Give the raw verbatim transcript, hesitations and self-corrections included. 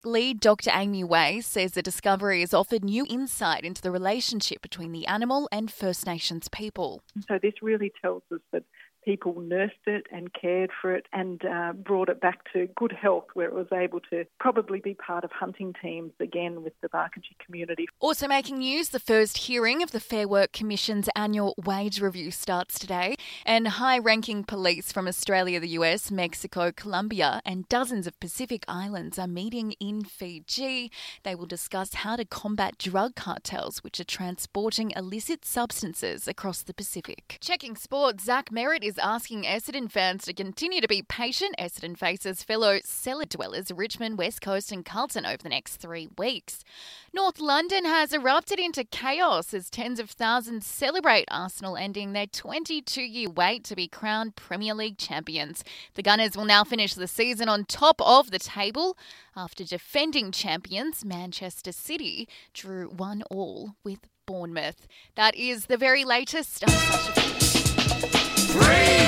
Lead Doctor Amy Way says the discovery has offered new insight into the relationship between the animal and First Nations people. So this really tells us that people nursed it and cared for it and uh, brought it back to good health, where it was able to probably be part of hunting teams again with the Barkindji community. Also making news, the first hearing of the Fair Work Commission's annual wage review starts today, and high-ranking police from Australia, the U S, Mexico, Colombia and dozens of Pacific islands are meeting in Fiji. They will discuss how to combat drug cartels which are transporting illicit substances across the Pacific. Checking sport, Zach Merritt is asking Essendon fans to continue to be patient. Essendon faces fellow cellar dwellers Richmond, West Coast and Carlton over the next three weeks. North London has erupted into chaos as tens of thousands celebrate Arsenal ending their twenty-two-year wait to be crowned Premier League champions. The Gunners will now finish the season on top of the table after defending champions Manchester City drew one all with Bournemouth. That is the very latest. I'm Sasha. Free!